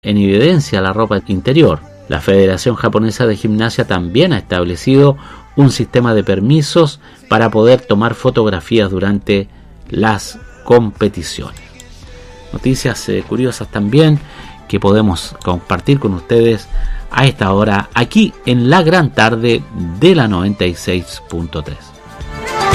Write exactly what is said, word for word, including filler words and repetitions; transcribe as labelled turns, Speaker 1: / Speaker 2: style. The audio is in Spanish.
Speaker 1: en evidencia la ropa interior. La Federación Japonesa de Gimnasia también ha establecido un sistema de permisos para poder tomar fotografías durante las competiciones. Noticias eh, curiosas también que podemos compartir con ustedes a esta hora aquí en la gran tarde de la noventa y seis punto tres.